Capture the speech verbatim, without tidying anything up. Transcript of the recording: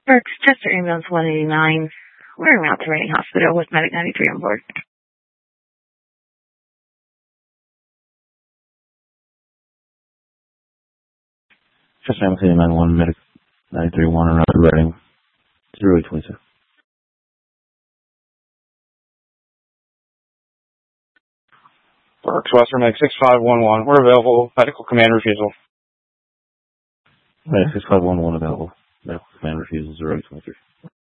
Berks, Chester Ambulance one eighty-nine. We're en route to Reading Hospital with Medic ninety-three on board. Chester Ambulance eighty-nine one, Medic ninety-three one, en route to Reading. zero eight twenty-six. Berks, Western Medic six five one one. We're available. Medical command refusal. Medic six five one one available. Medical command refusal zero eight twenty-three.